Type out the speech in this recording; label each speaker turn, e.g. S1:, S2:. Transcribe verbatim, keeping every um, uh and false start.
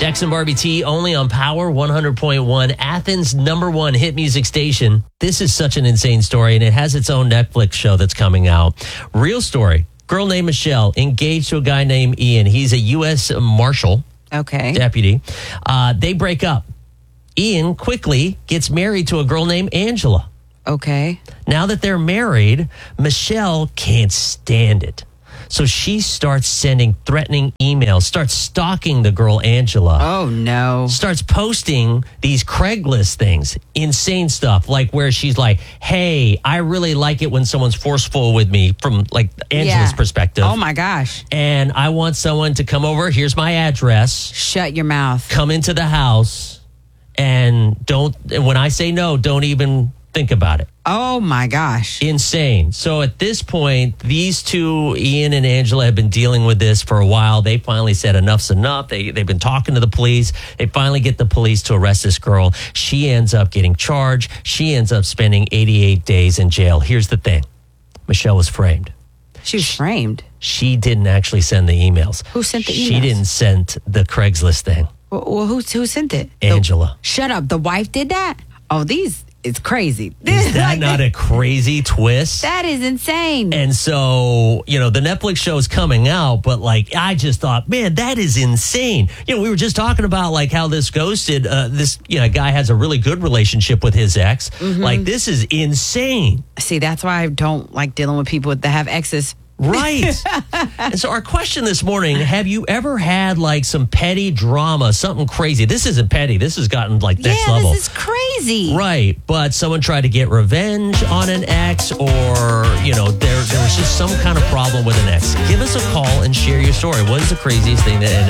S1: Dex and Barbie T only on Power one hundred point one, Athens' number one hit music station. This is such an insane story, and it has its own Netflix show that's coming out. Real story. Girl named Michelle, engaged to a guy named Ian. He's a U S Marshal.
S2: Okay.
S1: Deputy. Uh, they break up. Ian quickly gets married to a girl named Angela.
S2: Okay.
S1: Now that they're married, Michelle can't stand it. So she starts sending threatening emails, starts stalking the girl Angela.
S2: Oh, no.
S1: Starts posting these Craigslist things, insane stuff, like where she's like, hey, I really like it when someone's forceful with me from like Angela's
S2: Yeah.
S1: perspective.
S2: Oh, my gosh.
S1: And I want someone to come over. Here's my address.
S2: Shut your mouth.
S1: Come into the house and don't, and when I say no, don't even think about it.
S2: Oh, my gosh.
S1: Insane. So at this point, these two, Ian and Angela, have been dealing with this for a while. They finally said enough's enough. They, they've been talking to the police. They finally get the police to arrest this girl. She ends up getting charged. She ends up spending eighty-eight days in jail. Here's the thing. Michelle was framed.
S2: She was framed.
S1: She didn't actually send the emails.
S2: Who sent the emails?
S1: She didn't send the Craigslist thing.
S2: Well, well who, who sent it?
S1: Angela.
S2: The, shut up. The wife did that? Oh, these, it's crazy.
S1: Is that
S2: Like,
S1: not a crazy twist?
S2: That is insane.
S1: And so, you know, the Netflix show is coming out, but like, I just thought, man, that is insane. You know, we were just talking about like how this ghosted, uh, this, you know, guy has a really good relationship with his ex.
S2: Mm-hmm.
S1: Like, this is insane.
S2: See, that's why I don't like dealing with people that have exes.
S1: Right. And so our question this morning, have you ever had like some petty drama, something crazy? This isn't petty. This has gotten like next
S2: yeah,
S1: level.
S2: this is crazy.
S1: Right, but someone tried to get revenge on an ex, or, you know, there there was just some kind of problem with an ex. Give us a call and share your story. What is the craziest thing that